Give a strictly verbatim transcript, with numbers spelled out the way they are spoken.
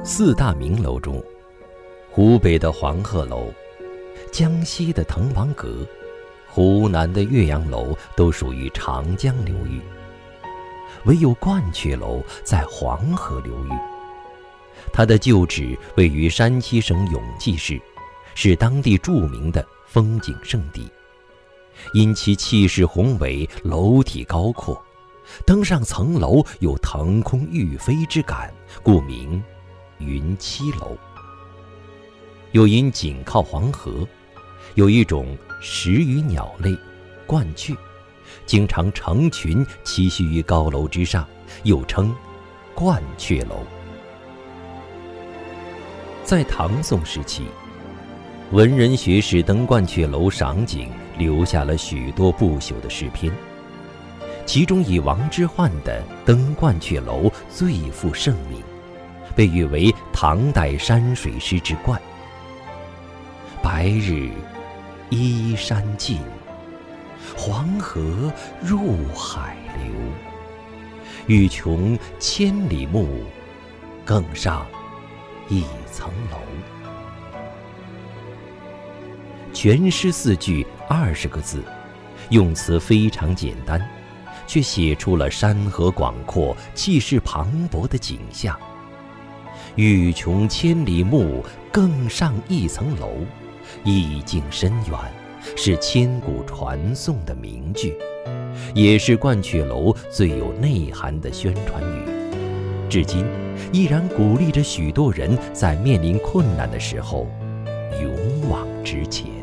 四大名楼中，湖北的黄鹤楼、江西的滕王阁、湖南的岳阳楼都属于长江流域，唯有鹳雀楼在黄河流域。它的旧址位于山西省永济市，是当地著名的风景胜地。因其气势宏伟，楼体高阔，登上层楼有腾空欲飞之感，故名云栖楼。又因紧靠黄河，有一种食鱼鸟类鹳雀，经常成群栖息于高楼之上，又称鹳雀楼。在唐宋时期，文人学士登鹳雀楼赏景，留下了许多不朽的诗篇，其中以王之涣的《登鹳雀楼》最负盛名，被誉为唐代山水诗之冠。白日依山尽，黄河入海流。欲穷千里目，更上一层楼。全诗四句二十个字，用词非常简单，却写出了山河广阔、气势磅礴的景象。欲穷千里目，更上一层楼，意境深远，是千古传颂的名句，也是鹳雀楼最有内涵的宣传语。至今依然鼓励着许多人在面临困难的时候勇往直前。